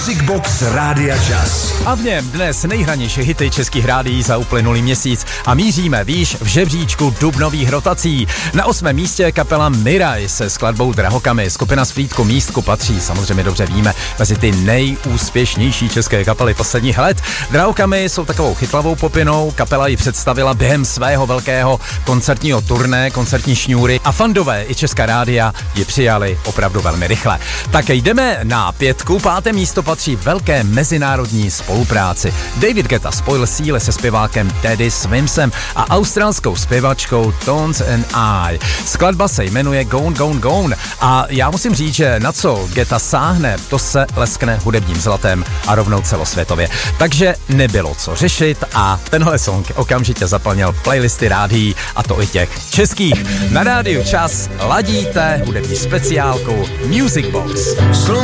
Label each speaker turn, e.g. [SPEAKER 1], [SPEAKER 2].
[SPEAKER 1] Music Box Rádia Čas.
[SPEAKER 2] A v něm dnes nejhranější hity českých rádií za uplynulý měsíc a míříme výš v žebříčku dubnových rotací. Na 8. místě kapela Miraj se skladbou Drahokamy. Skupina z Frýdku Místku patří, samozřejmě dobře víme, mezi ty nejúspěšnější české kapely posledních let. Drahokamy jsou takovou chytlavou popinou, kapela ji představila během svého velkého koncertního turné, koncertní šňůry a fandové i česká rádia ji přijali opravdu velmi rychle. Tak jdeme na 5. 5. místo patří velké mezinárodní spolupráci. David Guetta spojil síly se zpěvákem Teddy Swimsem a australskou zpěvačkou Tones and I. Skladba se jmenuje Gone, Gone, Gone a já musím říct, že na co Guetta sáhne, to se leskne hudebním zlatem a rovnou celosvětově. Takže nebylo co řešit a tenhle song okamžitě zaplnil playlisty rádií a to i těch českých. Na rádiu Čas ladíte hudební speciálku Music Box.